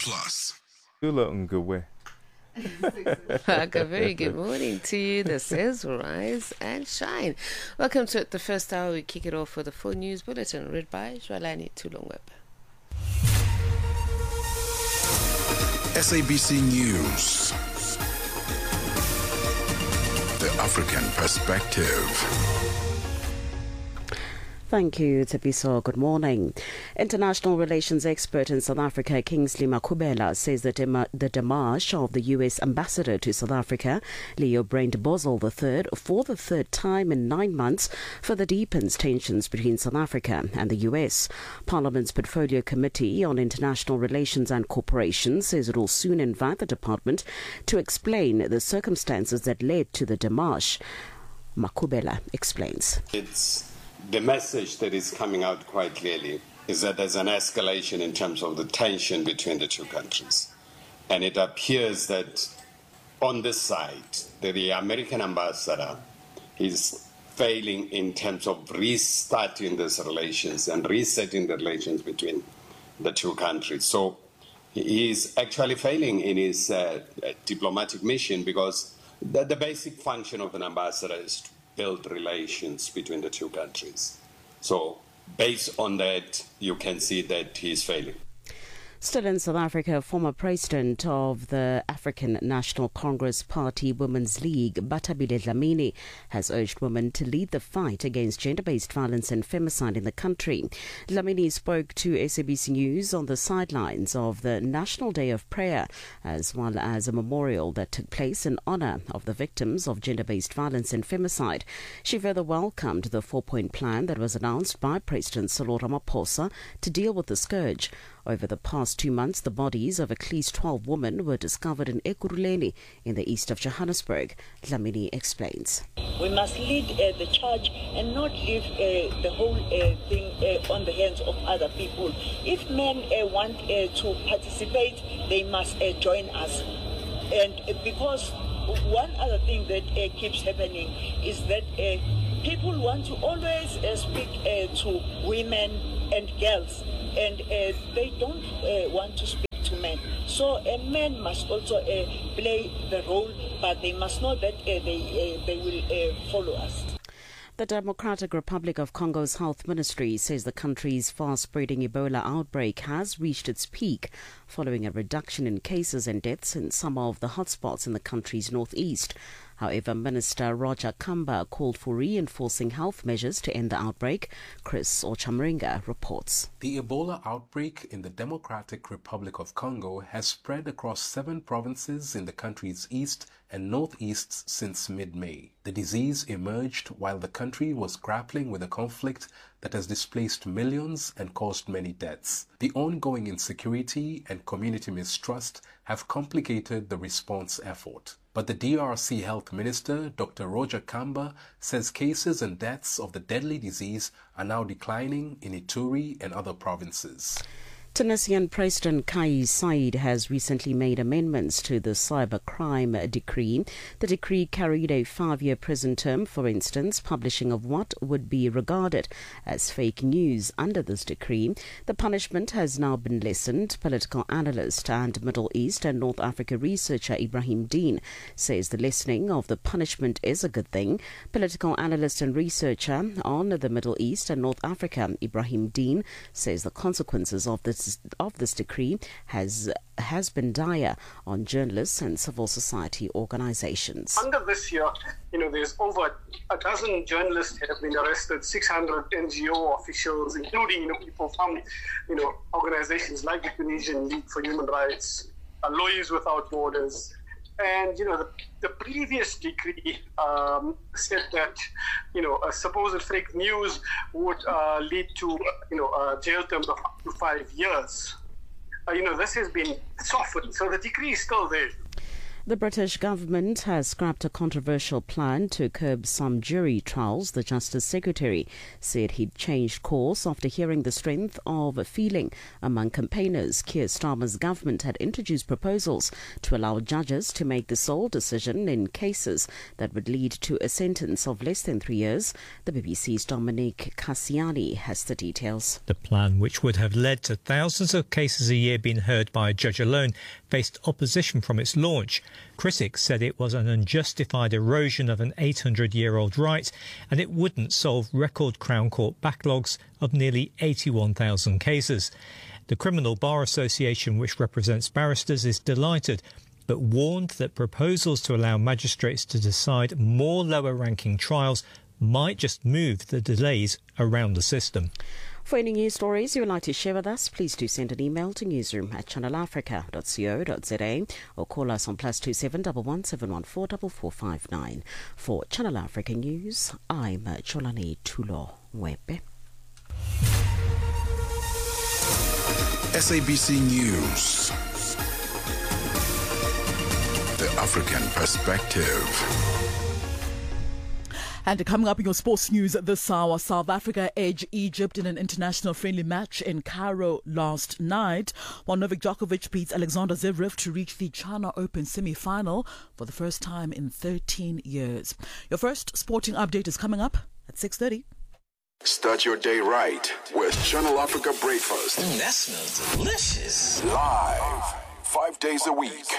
Plus. A very good morning to you. This is Rise and Shine. Welcome to it, the first hour. We kick it off with a full news bulletin read by Jwalani Tulongweb. SABC News. The African Perspective. Thank you, Tsepiso. Good morning. International relations expert in South Africa, Kingsley Makhubela, says that the demarche of the U.S. ambassador to South Africa, Leo Brent Boswell III, for the third time in 9 months, further deepens tensions between South Africa and the U.S. Parliament's Portfolio Committee on International Relations and Cooperation says it will soon invite the department to explain the circumstances that led to the demarche. Makhubela explains. The message that is coming out quite clearly is that there's an escalation in terms of the tension between the two countries. And it appears that on this side, the American ambassador is failing in terms of restarting these relations and resetting the relations between the two countries. So he is actually failing in his diplomatic mission, because the basic function of an ambassador is to build relations between the two countries. So based on that, you can see that he's failing. Still in South Africa, former president of the African National Congress Party Women's League, Bathabile Dlamini, has urged women to lead the fight against gender-based violence and femicide in the country. Dlamini spoke to SABC News on the sidelines of the National Day of Prayer, as well as a memorial that took place in honour of the victims of gender-based violence and femicide. She further welcomed the 4-point plan that was announced by President Cyril Ramaphosa to deal with the scourge. Over the past 2 months, the bodies of at least 12 women were discovered in Ekurhuleni in the east of Johannesburg. Dlamini explains. We must lead the charge and not leave the whole thing on the hands of other people. If men want to participate, they must join us. And because one other thing that keeps happening is that people want to always speak to women and girls, and they don't want to speak to men. So men must also play the role, but they must know that they will follow us. The Democratic Republic of Congo's health ministry says the country's fast-spreading Ebola outbreak has reached its peak following a reduction in cases and deaths in some of the hotspots in the country's northeast. However, Minister Roger Kamba called for reinforcing health measures to end the outbreak. Chris Ochamringa reports. The Ebola outbreak in the Democratic Republic of Congo has spread across 7 provinces in the country's east and northeast since mid-May. The disease emerged while the country was grappling with a conflict that has displaced millions and caused many deaths. The ongoing insecurity and community mistrust have complicated the response effort. But the DRC Health Minister, Dr. Roger Kamba, says cases and deaths of the deadly disease are now declining in Ituri and other provinces. Tunisian President Kais Saied has recently made amendments to the cybercrime decree. The decree carried a 5-year prison term, for instance, publishing of what would be regarded as fake news under this decree. The punishment has now been lessened. Political analyst and Middle East and North Africa researcher Ibrahim Deen says the lessening of the punishment is a good thing. Political analyst and researcher on the Middle East and North Africa, Ibrahim Deen, says the consequences of this decree has been dire on journalists and civil society organizations. Under this year, there's over a dozen journalists have been arrested, 600 NGO officials, including people from organizations like the Tunisian League for Human Rights, Lawyers Without Borders. And, the previous decree said that, a supposed fake news would lead to, a jail term of up to 5 years. This has been softened, so the decree is still there. The British government has scrapped a controversial plan to curb some jury trials. The Justice Secretary said he'd changed course after hearing the strength of feeling among campaigners. Keir Starmer's government had introduced proposals to allow judges to make the sole decision in cases that would lead to a sentence of less than 3 years. The BBC's Dominic Cassiani has the details. The plan, which would have led to thousands of cases a year being heard by a judge alone, faced opposition from its launch. Critics said it was an unjustified erosion of an 800-year-old right, and it wouldn't solve record Crown Court backlogs of nearly 81,000 cases. The Criminal Bar Association, which represents barristers, is delighted, but warned that proposals to allow magistrates to decide more lower-ranking trials might just move the delays around the system. For any news stories you would like to share with us, please do send an email to newsroom@channelafrica.co.za or call us on +27 11 714 4459. For Channel Africa News, I'm Cholani Tulo Webe. SABC News. The African Perspective. And coming up in your sports news this hour, South Africa edged Egypt in an international friendly match in Cairo last night, while Novak Djokovic beats Alexander Zverev to reach the China Open semi-final for the first time in 13 years. Your first sporting update is coming up at 6:30. Start your day right with Channel Africa Breakfast. That smells delicious. Live, 5 days a week.